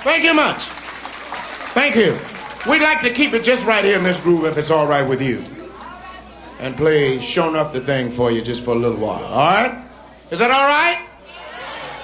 Thank you much. Thank you. We'd like to keep it just right here in this groove, if it's all right with you, and play Show Enough the Thing for you just for a little while. All right? Is that all right?